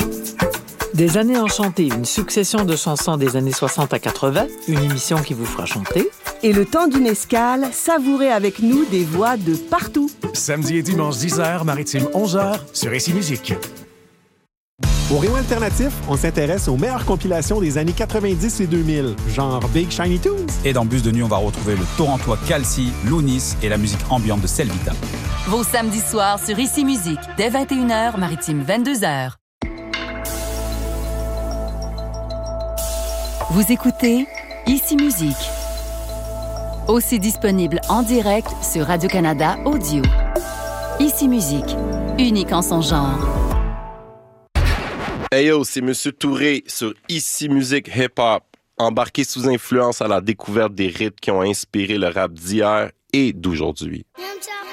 Des années enchantées, une succession de chansons des années 60 à 80, une émission qui vous fera chanter. Et le temps d'une escale, savourez avec nous des voix de partout. Samedi et dimanche 10h, maritime 11h, sur Ici Musique. Au Rayon Alternatif, on s'intéresse aux meilleures compilations des années 90 et 2000, genre Big Shiny Tunes. Et dans Bus de nuit, on va retrouver le Torontois Calci, Lounis et la musique ambiante de Selvita. Vos samedis soirs sur Ici Musique, dès 21h, maritime 22h. Vous écoutez Ici Musique. Aussi disponible en direct sur Radio-Canada Audio. Ici Musique, unique en son genre. Hey yo, c'est Monsieur Touré sur Ici Musique Hip Hop. Embarqué sous influence à la découverte des rythmes qui ont inspiré le rap d'hier et d'aujourd'hui.